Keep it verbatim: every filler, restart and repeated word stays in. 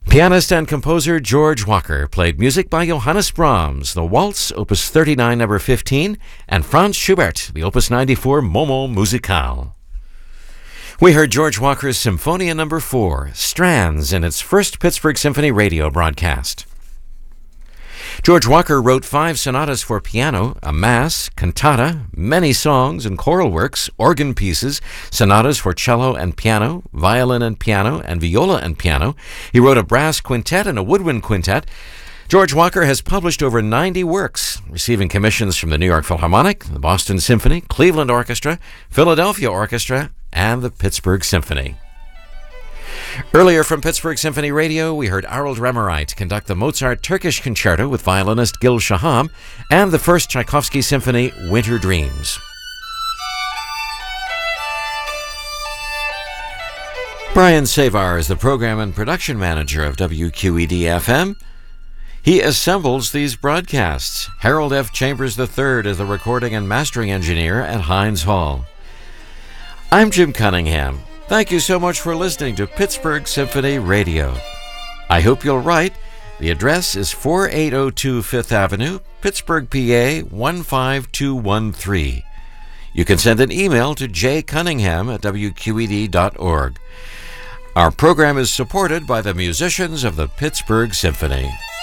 Pianist and composer George Walker played music by Johannes Brahms, the Waltz, Opus thirty-nine, number fifteen, and Franz Schubert, the Opus ninety-four Momo Musicale. We heard George Walker's Symphonia number four, Strands, in its first Pittsburgh Symphony radio broadcast. George Walker wrote five sonatas for piano, a mass, cantata, many songs and choral works, organ pieces, sonatas for cello and piano, violin and piano, and viola and piano. He wrote a brass quintet and a woodwind quintet. George Walker has published over ninety works, receiving commissions from the New York Philharmonic, the Boston Symphony, Cleveland Orchestra, Philadelphia Orchestra, and the Pittsburgh Symphony. Earlier from Pittsburgh Symphony Radio, we heard Harold Remmereit conduct the Mozart Turkish Concerto with violinist Gil Shaham and the first Tchaikovsky Symphony, Winter Dreams. Brian Savar is the program and production manager of W Q E D F M. He assembles these broadcasts. Harold F. Chambers the third is the recording and mastering engineer at Hines Hall. I'm Jim Cunningham. Thank you so much for listening to Pittsburgh Symphony Radio. I hope you'll write. The address is forty-eight oh two Fifth Avenue, Pittsburgh, P A one five two one three. You can send an email to j cunningham at w q e d dot org. Our program is supported by the musicians of the Pittsburgh Symphony.